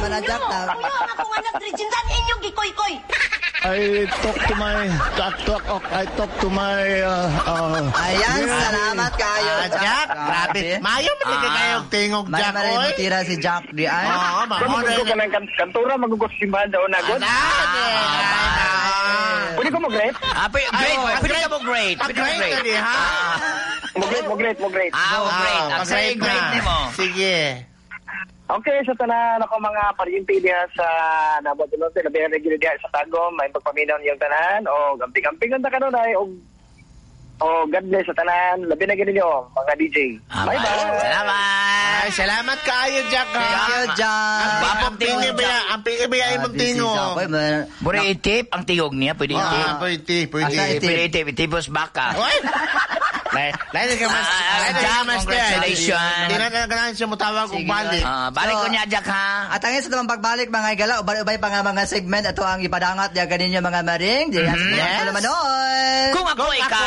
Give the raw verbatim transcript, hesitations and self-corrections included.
naman ang Jack. Kami lang ako nga nag-regindan inyong gikoy-koy. I talk to my, talk, talk, I talk to my, uh, uh, Ayan, yeah. salamat kayo, Ah, Jack, grabe. Mayo mo tingin kayong tingog, Jack, Maray mo oy. tira si Jack di ay. Oo, Kung mamono. magugos ka ng kantura, magugos simbahan daw na God. Pwede ko mag-rate? Ah, pwede, great. Pwede ka mo great. Pwede mo great. Great, ha? Mag-rate, mag-rate, mag-rate. Ah, mo great. Ang sa'yo great ni mo. Sige. Okay, sa tanan ako mga paryente diya sa nabot dito, labi na gid diya sa Tagum, may pagpaminaw yung tanan o gamping-gamping ta kanunay o o God bless sa tanan, labi na gid niyo mga D J. Bye bye. Salamat. Ay, salamat kayo, Jack. ha? Thank you, Jack. Ang papang tingi ba yan? Ang pingi ba yan mong tingo? Pwede itip ang tingog niya. Pwede itip. Ah, pwede, pwede. Asa itip? Pwede itip. Itipos baka. Oy! Lain lain ka mas. Ah, Lain ka Jack, mas. congratulations. Tinatagalan siya mo tawag kung balik. Ah, balik ko niya, Jack, ha? At ang isa naman pagbalik mga igala, ubay-ubay pa nga mga segment, ito ang ipadangat niya ganin yung mga maring. Diyan, Yes. yes. naman noon. Kung ako ikaw,